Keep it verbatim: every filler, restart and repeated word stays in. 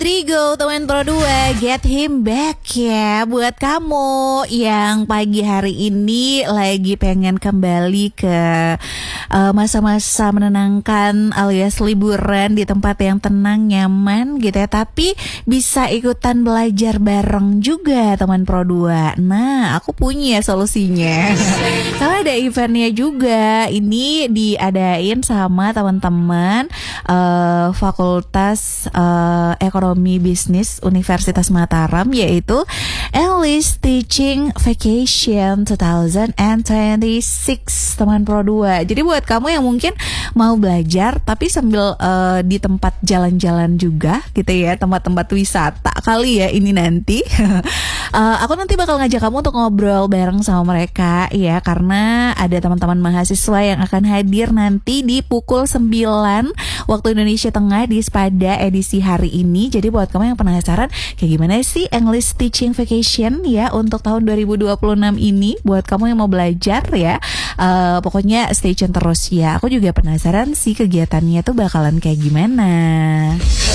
Trigo, teman Pro dua, get him back ya. Buat kamu yang pagi hari ini lagi pengen kembali ke uh, masa-masa menenangkan alias liburan di tempat yang tenang, nyaman gitu ya, tapi bisa ikutan belajar bareng juga teman Pro dua. Nah, aku punya solusinya. Karena ada eventnya juga. Ini diadain sama teman-teman uh, Fakultas uh, Ekonomi Bisnis Universitas Mataram, yaitu English Teaching Vacation dua ribu dua puluh enam teman Pro dua. Jadi buat kamu yang mungkin mau belajar tapi sambil uh, di tempat jalan-jalan juga gitu ya, tempat-tempat wisata kali ya ini nanti. uh, aku nanti bakal ngajak kamu untuk ngobrol bareng sama mereka ya, karena ada teman-teman mahasiswa yang akan hadir nanti di pukul sembilan waktu Indonesia Tengah di Spada edisi hari ini. Jadi buat kamu yang penasaran kayak gimana sih English Teaching Vacation ya untuk tahun dua ribu dua puluh enam ini, buat kamu yang mau belajar ya, uh, pokoknya stay tune terus ya. Aku juga penasaran sih kegiatannya tuh bakalan kayak gimana.